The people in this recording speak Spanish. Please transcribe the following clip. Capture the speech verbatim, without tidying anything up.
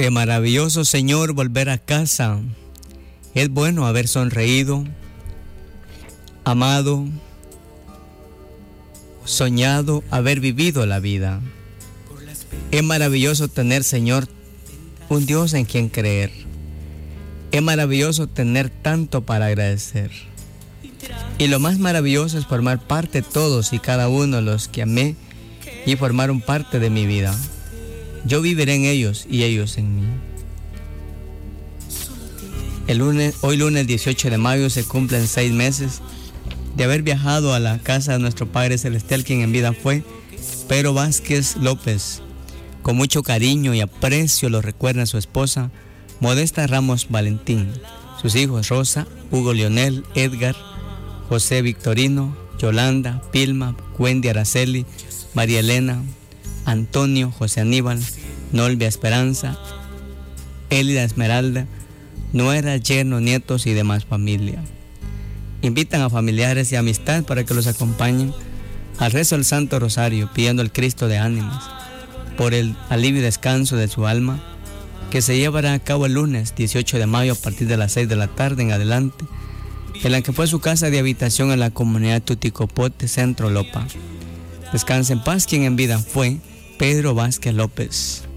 Es maravilloso, Señor, volver a casa. Es bueno haber sonreído, amado, soñado, haber vivido la vida. Es maravilloso tener, Señor, un Dios en quien creer. Es maravilloso tener tanto para agradecer. Y lo más maravilloso es formar parte de todos y cada uno de los que amé y formaron parte de mi vida. Yo viviré en ellos y ellos en mí. El lunes, hoy lunes dieciocho de mayo se cumplen seis meses de haber viajado a la casa de nuestro Padre Celestial, quien en vida fue Pedro Vázquez López. Con mucho cariño y aprecio lo recuerda su esposa Modesta Ramos Valentín, sus hijos Rosa, Hugo Leonel, Edgar, José Victorino, Yolanda, Pilma, Wendy Araceli, María Elena, Antonio, José Aníbal, Nolvia Esperanza, Elida Esmeralda, nuera, yerno, nietos y demás familia. Invitan a familiares y amistad para que los acompañen al rezo del Santo Rosario, pidiendo al Cristo de ánimas por el alivio y descanso de su alma, que se llevará a cabo el lunes dieciocho de mayo a partir de las seis de la tarde en adelante, en la que fue su casa de habitación en la comunidad Tuticopote, Centro Lopa. Descanse en paz quien en vida fue Pedro Vázquez López.